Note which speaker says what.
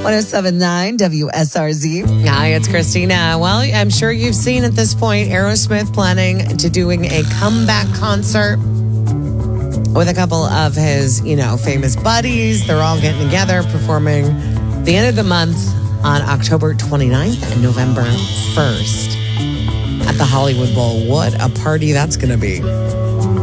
Speaker 1: 1079 WSRZ.
Speaker 2: Hi, it's Christina. Well, I'm sure you've seen at this point Aerosmith planning to doing a comeback concert with a couple of his, famous buddies. They're all getting together, performing the end of the month on October 29th and November 1st at the Hollywood Bowl. What a party that's going to be.